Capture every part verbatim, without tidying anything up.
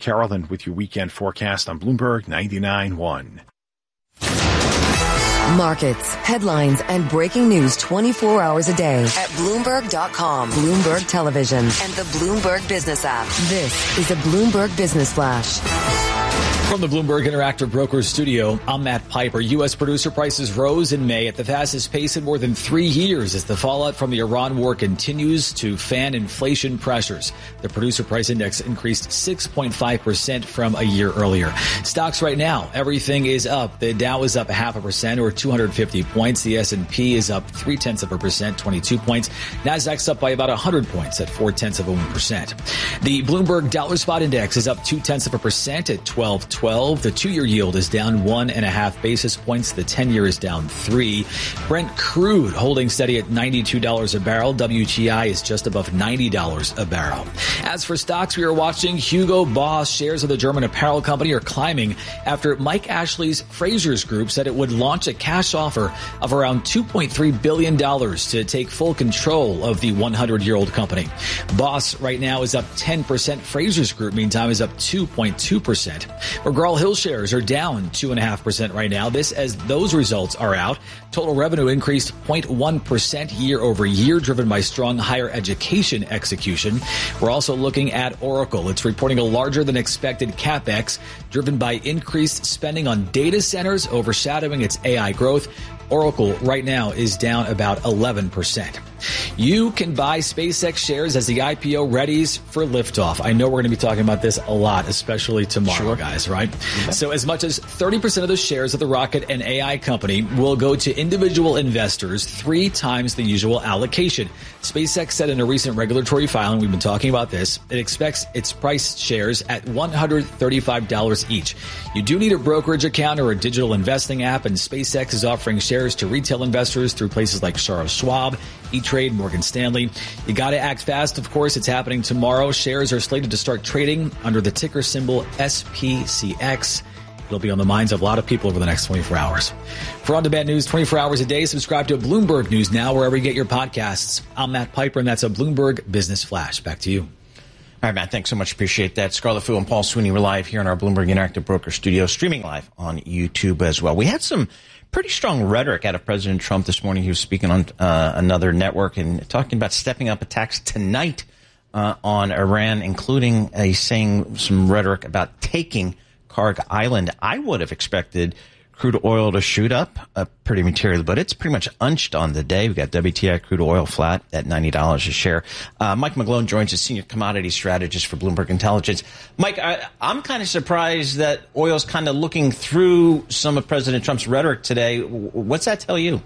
Carolyn with your weekend forecast on Bloomberg ninety-nine point one. Markets, headlines, and breaking news twenty-four hours a day at Bloomberg dot com, Bloomberg Television, and the Bloomberg Business app. This is a Bloomberg Business Flash. From the Bloomberg Interactive Brokers studio, I'm Matt Piper. U S producer prices rose in May at the fastest pace in more than three years as the fallout from the Iran war continues to fan inflation pressures. The producer price index increased six point five percent from a year earlier. Stocks right now, everything is up. The Dow is up a half a percent or two hundred fifty points. The S and P is up three tenths of a percent, twenty-two points. Nasdaq's up by about one hundred points at four tenths of a one percent. The Bloomberg Dollar Spot Index is up two tenths of a percent at twelve twelve. The two-year yield is down one and a half basis points. The ten-year is down three. Brent crude holding steady at ninety-two dollars a barrel. W T I is just above ninety dollars a barrel. As for stocks, we are watching Hugo Boss. Shares of the German apparel company are climbing after Mike Ashley's Frasers Group said it would launch a cash offer of around two point three billion dollars to take full control of the one hundred-year-old company. Boss right now is up ten percent. Frasers Group, meantime, is up two point two percent. McGraw Hill shares are down two point five percent right now. This as those results are out. Total revenue increased zero point one percent year over year, driven by strong higher education execution. We're also looking at Oracle. It's reporting a larger than expected CapEx, driven by increased spending on data centers, overshadowing its A I growth. Oracle right now is down about eleven percent. You can buy SpaceX shares as the I P O readies for liftoff. I know we're going to be talking about this a lot, especially tomorrow, sure. guys, right? Okay. So as much as thirty percent of the shares of the rocket and A I company will go to individual investors, three times the usual allocation. SpaceX said in a recent regulatory filing, we've been talking about this, it expects its price shares at one hundred thirty-five dollars each. You do need a brokerage account or a digital investing app, and SpaceX is offering shares to retail investors through places like Charles Schwab, E-Trade, Morgan Stanley. You got to act fast, of course. It's happening tomorrow. Shares are slated to start trading under the ticker symbol S P C X. It'll be on the minds of a lot of people over the next twenty-four hours. For on-demand news twenty-four hours a day, subscribe to Bloomberg News Now wherever you get your podcasts. I'm Matt Piper, and that's a Bloomberg Business Flash. Back to you. All right, Matt, thanks so much. Appreciate that. Scarlett Fu and Paul Sweeney, we're live here in our Bloomberg Interactive Broker studio, streaming live on YouTube as well. We had some pretty strong rhetoric out of President Trump this morning. He was speaking on uh, another network and talking about stepping up attacks tonight uh, on Iran, including uh, saying some rhetoric about taking Karg Island. I would have expected crude oil to shoot up uh, pretty materially, but it's pretty much unched on the day. We've got W T I crude oil flat at ninety dollars a share. Uh, Mike McGlone joins us, senior commodity strategist for Bloomberg Intelligence. Mike, I, I'm kind of surprised that oil's kind of looking through some of President Trump's rhetoric today. What's that tell you?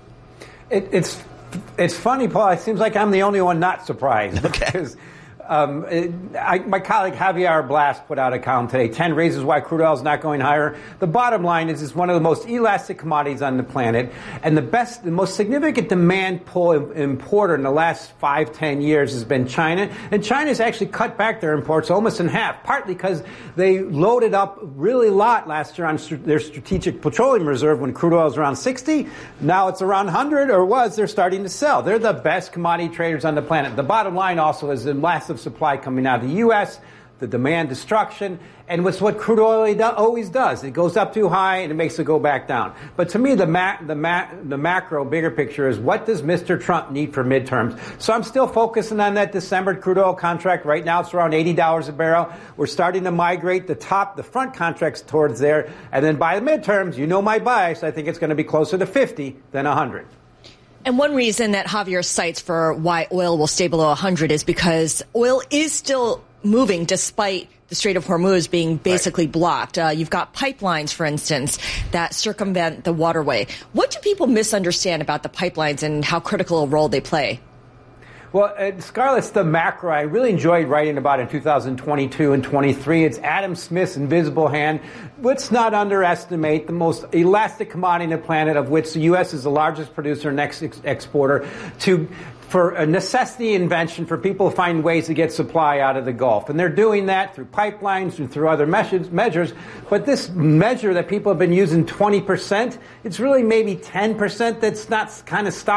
It, it's it's funny, Paul. It seems like I'm the only one not surprised. Okay. Because Um, it, I, my colleague Javier Blas put out a column today, ten reasons why crude oil is not going higher. The bottom line is it's one of the most elastic commodities on the planet, and the best, the most significant demand pull importer in the last five, ten years has been China, and China's actually cut back their imports almost in half, partly because they loaded up really a lot last year on st- their strategic petroleum reserve when crude oil was around sixty. Now it's around one hundred, or was. They're starting to sell. They're the best commodity traders on the planet. The bottom line also is the massive supply coming out of the U S, the demand destruction, and what's what crude oil always does. It goes up too high and it makes it go back down. But to me, the ma- the ma- the macro, bigger picture is what does Mister Trump need for midterms? So I'm still focusing on that December crude oil contract. Right now it's around eighty dollars a barrel. We're starting to migrate the top, the front contracts towards there. And then by the midterms, you know my bias, I think it's going to be closer to fifty than one hundred. And one reason that Javier cites for why oil will stay below one hundred is because oil is still moving despite the Strait of Hormuz being basically right. blocked. Uh, you've got pipelines, for instance, that circumvent the waterway. What do people misunderstand about the pipelines and how critical a role they play? Well, uh, Scarlett's the macro I really enjoyed writing about in two thousand twenty-two and twenty-three. It's Adam Smith's invisible hand. Let's not underestimate the most elastic commodity on the planet, of which the U S is the largest producer and ex- exporter, to for a necessity invention for people to find ways to get supply out of the Gulf. And they're doing that through pipelines and through other measures. measures. But this measure that people have been using, twenty percent, it's really maybe ten percent that's not kind of stocked.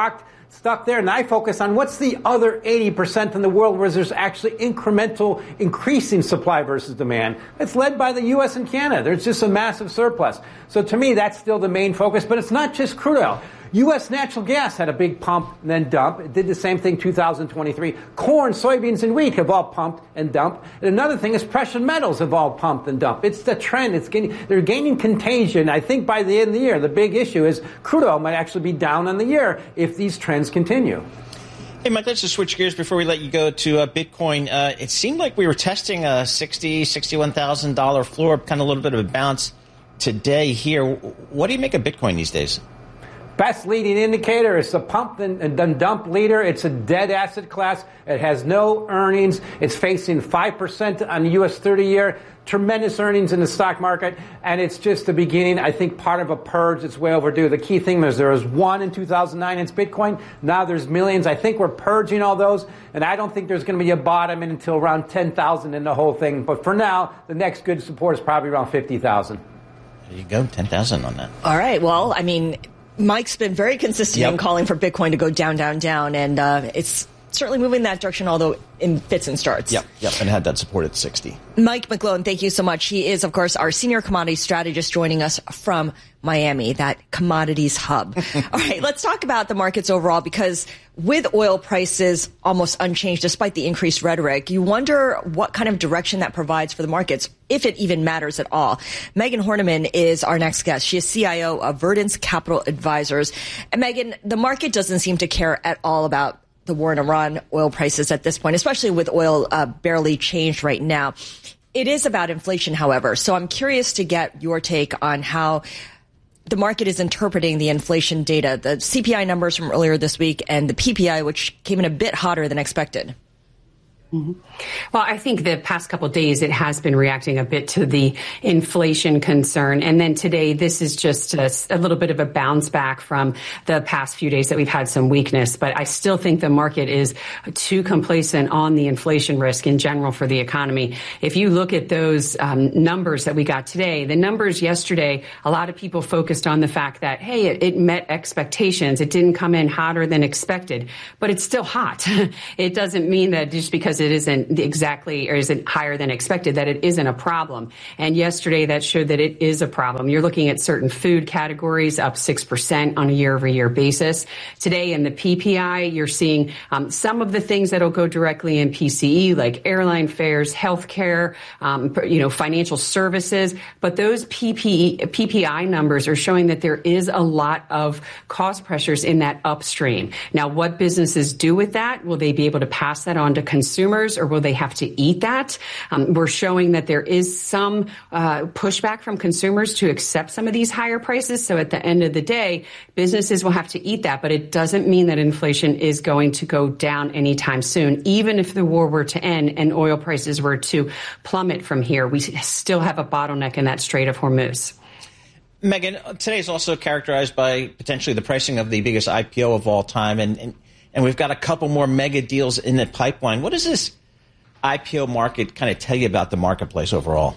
stuck there. And I focus on what's the other eighty percent in the world where there's actually incremental increasing supply versus demand. It's led by the U S and Canada. There's just a massive surplus. So to me, that's still the main focus. But it's not just crude oil. U S natural gas had a big pump and then dump. It did the same thing two thousand twenty-three. Corn, soybeans, and wheat have all pumped and dumped. And another thing is precious metals have all pumped and dumped. It's the trend. It's getting, they're gaining contagion. I think by the end of the year, the big issue is crude oil might actually be down on the year if these trends continue. Hey, Mike, let's just switch gears before we let you go to uh, Bitcoin. Uh, it seemed like we were testing a sixty thousand dollars, sixty-one thousand dollars floor, kind of a little bit of a bounce today here. What do you make of Bitcoin these days? Best leading indicator is the pump and dump leader. It's a dead asset class. It has no earnings. It's facing five percent on the U S thirty-year. Tremendous earnings in the stock market. And it's just the beginning, I think, part of a purge. It's way overdue. The key thing is there was one in two thousand nine. It's Bitcoin. Now there's millions. I think we're purging all those. And I don't think there's going to be a bottom until around ten thousand in the whole thing. But for now, the next good support is probably around fifty thousand. There you go. ten thousand on that. All right. Well, I mean, Mike's been very consistent yep. in calling for Bitcoin to go down, down, down, and uh, it's certainly moving in that direction, although in fits and starts. Yep, yep, and had that support at sixty. Mike McGlone, thank you so much. He is, of course, our senior commodity strategist joining us from Miami, that commodities hub. All right, let's talk about the markets overall, because with oil prices almost unchanged despite the increased rhetoric, you wonder what kind of direction that provides for the markets, if it even matters at all. Megan Horniman is our next guest. She is C I O of Verdence Capital Advisors. And Megan, the market doesn't seem to care at all about the war in Iran, oil prices at this point, especially with oil uh, barely changed right now. It is about inflation, however. So I'm curious to get your take on how the market is interpreting the inflation data, the C P I numbers from earlier this week and the P P I, which came in a bit hotter than expected. Mm-hmm. Well, I think the past couple of days it has been reacting a bit to the inflation concern. And then today, this is just a, a little bit of a bounce back from the past few days that we've had some weakness. But I still think the market is too complacent on the inflation risk in general for the economy. If you look at those um, numbers that we got today, the numbers yesterday, a lot of people focused on the fact that, hey, it, it met expectations. It didn't come in hotter than expected, but it's still hot. It doesn't mean that just because it isn't exactly or isn't higher than expected, that it isn't a problem. And yesterday that showed that it is a problem. You're looking at certain food categories up six percent on a year over year basis. Today in the P P I, you're seeing um, some of the things that'll go directly in P C E, like airline fares, healthcare, um, you know, financial services. But those P P E, P P I numbers are showing that there is a lot of cost pressures in that upstream. Now, what businesses do with that? Will they be able to pass that on to consumers? Or will they have to eat that? Um, we're showing that there is some uh, pushback from consumers to accept some of these higher prices. So at the end of the day, businesses will have to eat that. But it doesn't mean that inflation is going to go down anytime soon. Even if the war were to end and oil prices were to plummet from here, we still have a bottleneck in that Strait of Hormuz. Megan, today is also characterized by potentially the pricing of the biggest I P O of all time. And, and And we've got a couple more mega deals in the pipeline. What does this I P O market kind of tell you about the marketplace overall?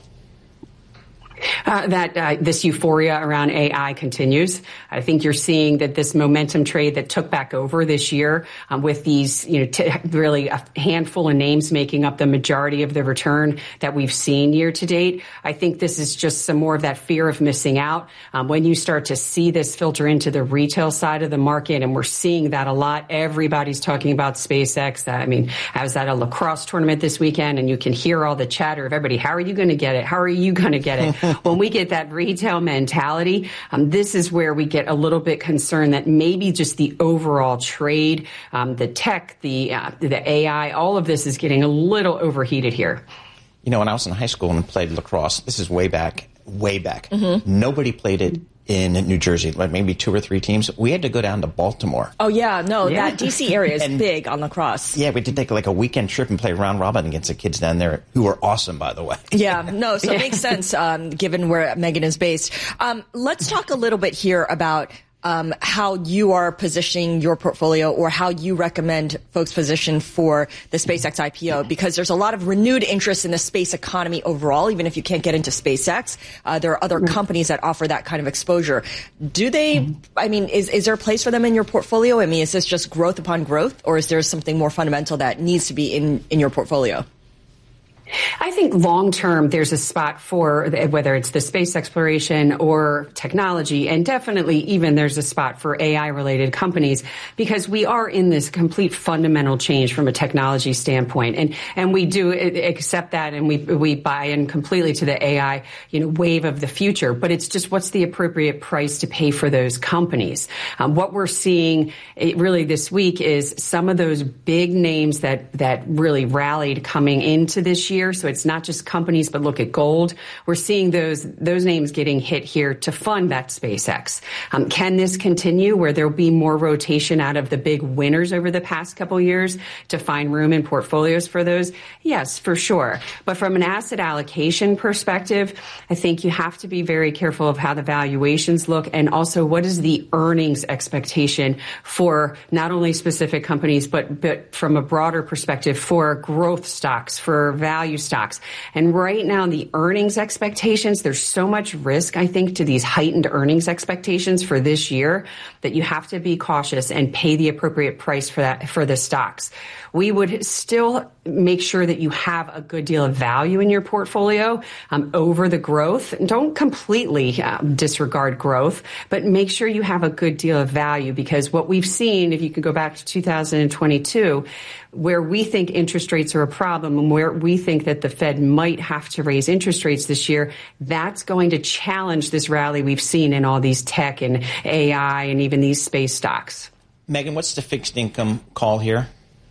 Uh, that uh, this euphoria around A I continues. I think you're seeing that this momentum trade that took back over this year um, with these, you know, t- really a handful of names making up the majority of the return that we've seen year to date. I think this is just some more of that fear of missing out. Um, when you start to see this filter into the retail side of the market, and we're seeing that a lot. Everybody's talking about SpaceX. I mean, I was at a lacrosse tournament this weekend, and you can hear all the chatter of everybody. How are you going to get it? How are you going to get it? When we get that retail mentality, um, this is where we get a little bit concerned that maybe just the overall trade, um, the tech, the uh, the A I, all of this is getting a little overheated here. You know, when I was in high school and played lacrosse, this is way back, way back. Mm-hmm. Nobody played it in New Jersey, like maybe two or three teams. We had to go down to Baltimore. Oh, yeah. No, yeah. That D C area is and, big on lacrosse. Yeah, we did take like a weekend trip and play round robin against the kids down there who were awesome, by the way. Yeah, no, so it makes sense um, given where Megan is based. Um, let's talk a little bit here about um, how you are positioning your portfolio or how you recommend folks position for the SpaceX I P O, because there's a lot of renewed interest in the space economy overall. Even if you can't get into SpaceX, uh, there are other companies that offer that kind of exposure. Do they, I mean, is, is there a place for them in your portfolio? I mean, is this just growth upon growth, or is there something more fundamental that needs to be in, in your portfolio? I think long term, there's a spot for whether it's the space exploration or technology, and definitely even there's a spot for A I related companies, because we are in this complete fundamental change from a technology standpoint, and and we do accept that, and we we buy in completely to the A I, you know, wave of the future. But it's just, what's the appropriate price to pay for those companies? Um, what we're seeing really this week is some of those big names that that really rallied coming into this year. So it's not just companies, but look at gold. We're seeing those those names getting hit here to fund that SpaceX. Um, can this continue, where there'll be more rotation out of the big winners over the past couple of years to find room in portfolios for those? Yes, for sure. But from an asset allocation perspective, I think you have to be very careful of how the valuations look, and also what is the earnings expectation for not only specific companies, but but from a broader perspective for growth stocks, for value stocks. And right now, the earnings expectations, there's so much risk, I think, to these heightened earnings expectations for this year that you have to be cautious and pay the appropriate price for that, for the stocks. We would still make sure that you have a good deal of value in your portfolio um, over the growth. Don't completely um, disregard growth, but make sure you have a good deal of value, because what we've seen, if you could go back to two thousand twenty-two, where we think interest rates are a problem and where we think that the Fed might have to raise interest rates this year, that's going to challenge this rally we've seen in all these tech and A I and even these space stocks. Megan, what's the fixed income call here?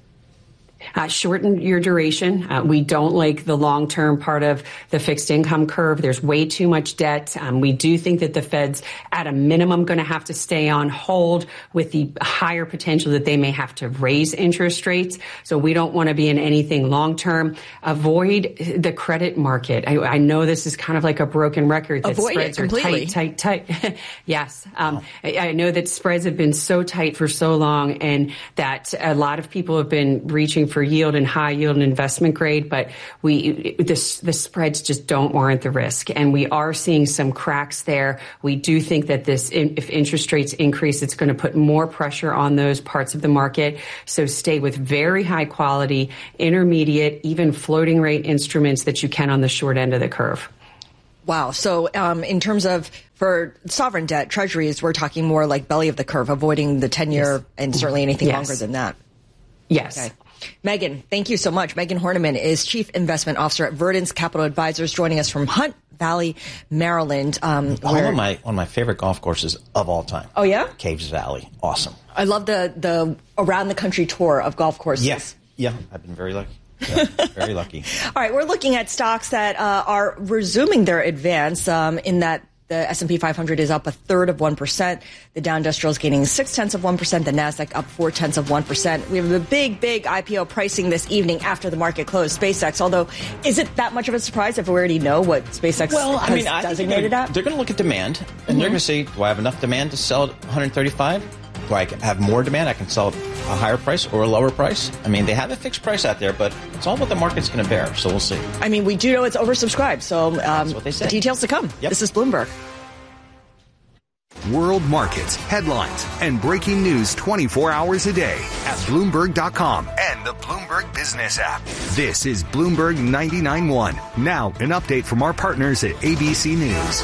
Uh, shorten your duration. Uh, we don't like the long-term part of the fixed income curve. There's way too much debt. Um, we do think that the Fed's at a minimum going to have to stay on hold, with the higher potential that they may have to raise interest rates. So we don't want to be in anything long-term. Avoid the credit market. I, I know this is kind of like a broken record. That Avoid spreads it completely. are tight, tight, tight. Yes. Um, I, I know that spreads have been so tight for so long, and that a lot of people have been reaching for yield and high yield and investment grade, but we this the spreads just don't warrant the risk, and we are seeing some cracks there. We do think that this, if interest rates increase, it's going to put more pressure on those parts of the market. So stay with very high quality, intermediate, even floating rate instruments that you can on the short end of the curve. Wow. So um, in terms of for sovereign debt, treasuries, we're talking more like belly of the curve, avoiding the ten-year yes. and certainly anything yes. longer than that. Yes. Okay. Megan, thank you so much. Megan Horniman is Chief Investment Officer at Verdence Capital Advisors, joining us from Hunt Valley, Maryland. Um, Home of my one of my favorite golf courses of all time. Oh yeah, Caves Valley, awesome. I love the the around the country tour of golf courses. Yes, yeah, yeah, I've been very lucky. Yeah, very lucky. All right, we're looking at stocks that uh, are resuming their advance. Um, in that the S and P five hundred is up a third of one percent. The Dow Industrial is gaining six tenths of one percent. The Nasdaq up four tenths of one percent. We have a big, big I P O pricing this evening after the market closed. SpaceX. Although, is it that much of a surprise if we already know what SpaceX well, has I mean, I designated they're, at? They're going to look at demand, and mm-hmm. they're going to say, "Do I have enough demand to sell at one thirty-five? Do I have more demand? I can sell at a higher price or a lower price." I mean, they have a fixed price out there, but it's all what the market's going to bear. So we'll see. I mean, we do know it's oversubscribed. So um, that's what they say. The details to come. Yep. This is Bloomberg. World markets, headlines, and breaking news twenty-four hours a day at Bloomberg dot com and the Bloomberg Business app. This is Bloomberg ninety-nine point one. Now, an update from our partners at A B C News.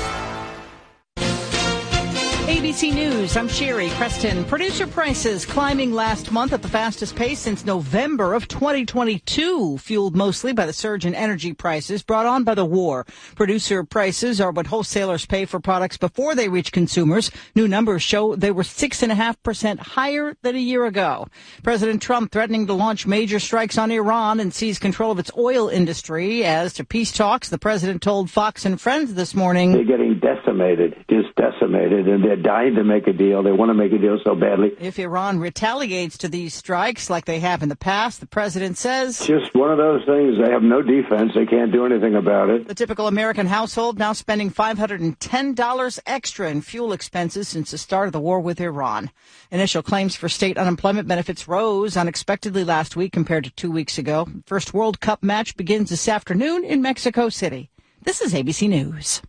A B C News, I'm Sherry Preston. Producer prices climbing last month at the fastest pace since November of twenty twenty-two, fueled mostly by the surge in energy prices brought on by the war. Producer prices are what wholesalers pay for products before they reach consumers. New numbers show they were six point five percent higher than a year ago. President Trump threatening to launch major strikes on Iran and seize control of its oil industry. As to peace talks, the president told Fox and Friends this morning, they're getting decimated, just decimated. decimated, and they're dying to make a deal. They want to make a deal so badly. If Iran retaliates to these strikes like they have in the past, the president says... Just one of those things. They have no defense. They can't do anything about it. The typical American household now spending five hundred ten dollars extra in fuel expenses since the start of the war with Iran. Initial claims for state unemployment benefits rose unexpectedly last week compared to two weeks ago. First World Cup match begins this afternoon in Mexico City. This is A B C News.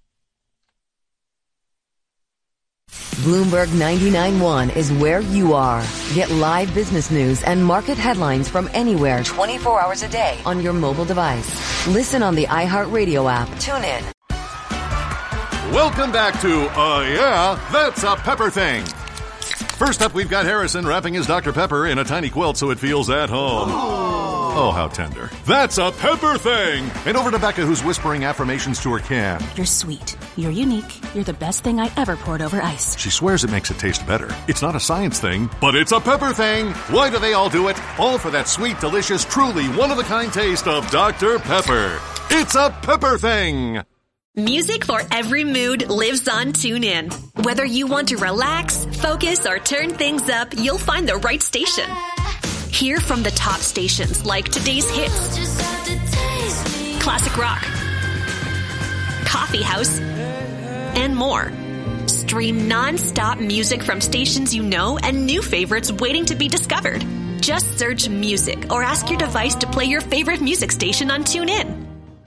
Bloomberg ninety-nine point one is where you are. Get live business news and market headlines from anywhere twenty-four hours a day on your mobile device. Listen on the iHeartRadio app. Tune in. Welcome back to Uh Yeah, That's a Pepper Thing. First up, we've got Harrison wrapping his Doctor Pepper in a tiny quilt so it feels at home. Oh, how tender. That's a Pepper Thing! And over to Becca, who's whispering affirmations to her can. You're sweet. You're unique. You're the best thing I ever poured over ice. She swears it makes it taste better. It's not a science thing, but it's a Pepper Thing! Why do they all do it? All for that sweet, delicious, truly one-of-a-kind taste of Doctor Pepper. It's a Pepper Thing! Music for every mood lives on TuneIn. Whether you want to relax, focus, or turn things up, you'll find the right station. Hear from the top stations like today's hits, classic rock, coffee house, and more. Stream non-stop music from stations you know and new favorites waiting to be discovered. Just search music or ask your device to play your favorite music station on TuneIn.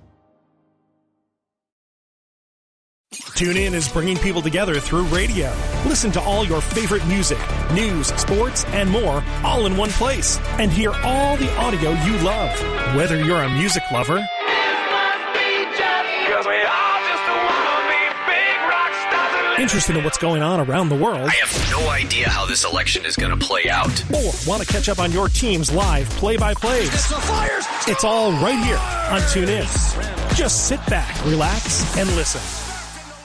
TuneIn is bringing people together through radio. Listen to all your favorite music, news, sports, and more, all in one place. And hear all the audio you love. Whether you're a music lover, interested in what's going on around the world, I have no idea how this election is going to play out, or want to catch up on your team's live play-by-plays, it's all right here on TuneIn. Just sit back, relax, and listen.